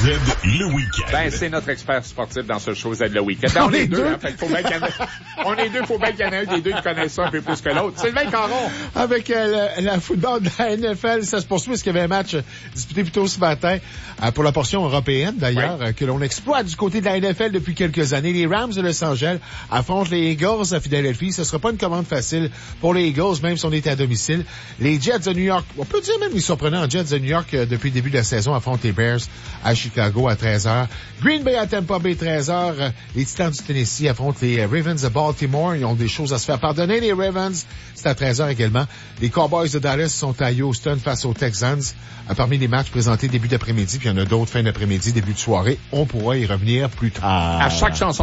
le week-end. Ben, c'est notre expert sportif dans ce show Z le week-end. Ben, on est deux, hein, fait qu'il faut bien qu'il y en ait... On est deux, faut bien qu'il y en ait un des deux qui connaisse ça un peu plus que l'autre. Sylvain Caron. Avec la football de la NFL, ça se poursuit parce qu'il y avait un match disputé plus tôt ce matin pour la portion européenne, d'ailleurs, que l'on exploite du côté de la NFL depuis quelques années. Les Rams de Los Angeles affrontent les Eagles à Philadelphie. Ce sera pas une commande facile pour les Eagles, même si on est à domicile. Les Jets de New York, on peut dire même les surprenants Jets de New York depuis le début de la saison affrontent les Bears à Chicago à 13h. Green Bay à Tampa Bay 13h. Les Titans du Tennessee affrontent les Ravens de Baltimore. Ils ont des choses à se faire pardonner. Les Ravens, c'est à 13h également. Les Cowboys de Dallas sont à Houston face aux Texans. Parmi les matchs présentés début d'après-midi, puis il y en a d'autres fin d'après-midi, début de soirée. On pourra y revenir plus tard. À chaque chanson